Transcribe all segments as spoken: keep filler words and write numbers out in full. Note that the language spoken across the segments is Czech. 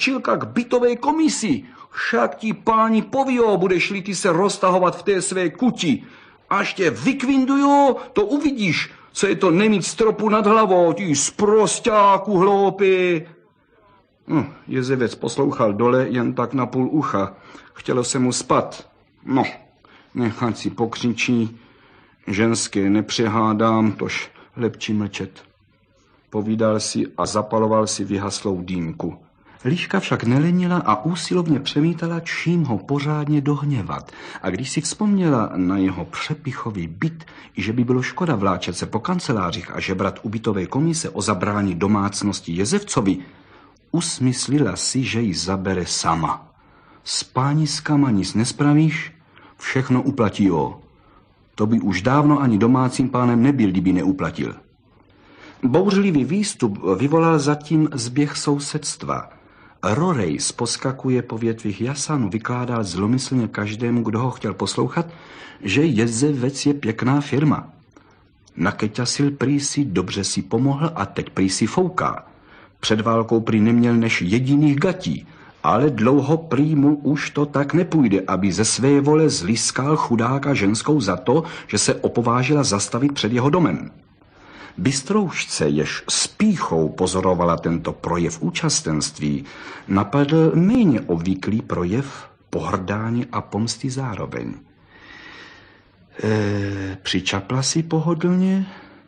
šilka k bytové komisi. Však ti páni povíjo, budeš-li ty se roztahovat v té své kuti. Až tě vykvindujou, to uvidíš, co je to nemít stropu nad hlavou, ty sprosťáku hloupý. No, jezevec poslouchal dole jen tak na půl ucha. Chtělo se mu spat. No, nechat si pokřičí. Ženské nepřehádám, tož lepší mlčet. Povídal si a zapaloval si vyhaslou dýmku. Líška však nelenila a úsilovně přemítala, čím ho pořádně dohněvat. A když si vzpomněla na jeho přepichový byt, i že by bylo škoda vláčet se po kancelářích a žebrat u bytové komise o zabrání domácnosti Jezevcovi, usmyslila si, že ji zabere sama. S pániskama nic nespravíš, všechno uplatí o. To by už dávno ani domácím pánem nebyl, kdyby neuplatil. Bouřlivý výstup vyvolal zatím zběh sousedstva. Rorejs poskakuje po větvích jasanu, vykládal zlomyslně každému, kdo ho chtěl poslouchat, že Jezevec je pěkná firma. Nakeťasil prý si, dobře si pomohl a teď prý si fouká. Před válkou prý neměl než jediných gatí, ale dlouho prý mu už to tak nepůjde, aby ze své vole zliskal chudáka ženskou za to, že se opovážila zastavit před jeho domem. Bystroušce, jež s pýchou pozorovala tento projev účastenství, napadl méně obvyklý projev pohrdání a pomsty zároveň. E, přičapla si pohodlně,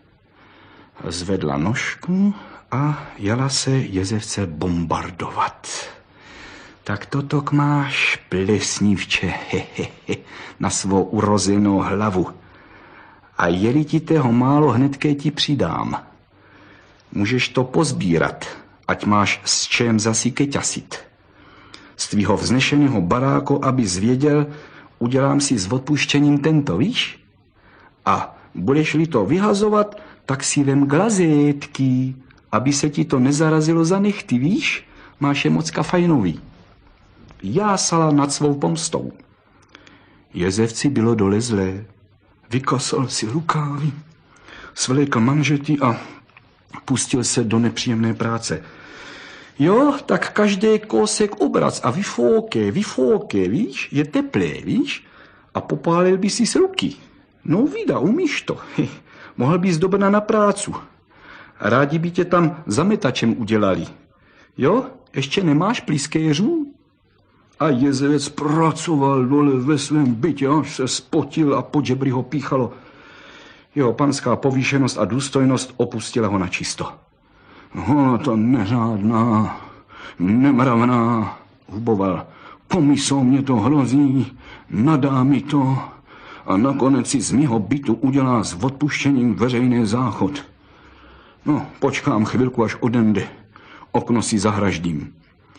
zvedla nožku a jala se Jezevce bombardovat. Tak totok máš, plesnívče, hehehe, na svou urozenou hlavu. A je-li ti toho málo, hnedké ti přidám. Můžeš to pozbírat, ať máš s čem zasi keťasit. Z tvýho vznešeného baráku, aby zvěděl, udělám si s odpuštěním tento, víš? A budeš-li to vyhazovat, tak si vem glazétky, aby se ti to nezarazilo za nechty, víš? Máš je mocka fajnový. Jásala nad svou pomstou. Jezevci bylo dole zlé. Vykasal si rukávy, svlékl manžety a pustil se do nepříjemné práce. Jo, tak každý kousek obrac a vyfouké, vyfouké, víš, je teplé, víš, a popálil by si z ruky. No vida, umíš to, He, mohl bys dobrá na prácu. Rádi by tě tam zametačem udělali. Jo, ještě nemáš plískéřů? A Jezevec pracoval dole ve svém bytě, až se spotil a pod žebry ho píchalo. Jeho panská povýšenost a důstojnost opustila ho na čisto. Ona ta neřádná, nemravná, huboval. Pomyslou mě to hrozí, nadá mi to a nakonec si z mýho bytu udělá s odpuštěním veřejný záchod. No, počkám chvilku, až odende. Okno si zahraždím.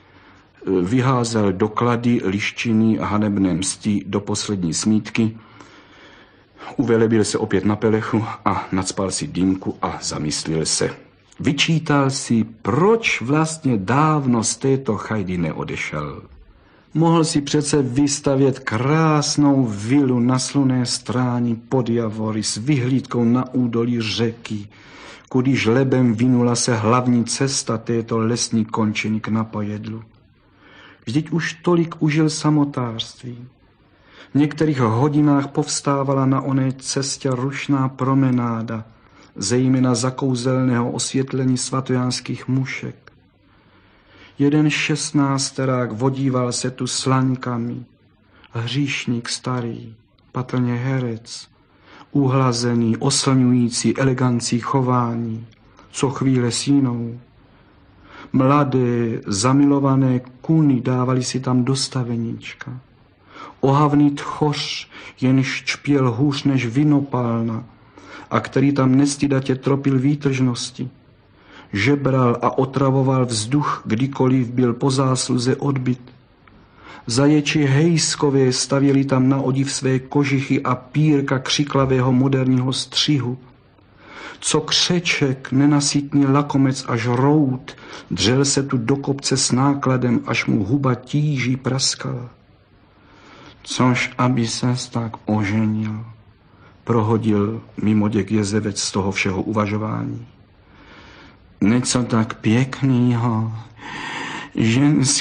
Vyházel doklady, liščiny a hanebné msti do poslední smítky, uvelebil se opět na pelechu a nacpal si dýmku a zamyslil se. Vyčítal si, proč vlastně dávno z této chajdy neodešel. Mohl si přece vystavět krásnou vilu na slunné stráni pod Javory s vyhlídkou na údolí řeky, kudy žlebem vinula se hlavní cesta této lesní končiny k napojedlu. Vždyť už tolik užil samotářství. V některých hodinách povstávala na oné cestě rušná promenáda, zejména za kouzelného osvětlení svatojánských mušek. Jeden šestnácterák vodíval se tu slaňkami, hříšník starý, patrně herec, uhlazený, oslňující elegancí chování, co chvíle sínou. Mladé, zamilované kuny dávali si tam do staveníčka. Ohavný tchoř, jenž čpěl hůř než vinopálna a který tam nestydatě tropil výtržnosti. Žebral a otravoval vzduch, kdykoliv byl po zásluze odbyt. Zaječi hejskové stavěli tam na odiv své kožichy a pírka křiklavého moderního střihu. Co křeček, nenasytný lakomec až rout, dřel se tu do kopce s nákladem, až mu huba tíží praskala. Což aby ses tak oženil, prohodil mimoděk Jezevec z toho všeho uvažování. Něco tak pěknýho, ženský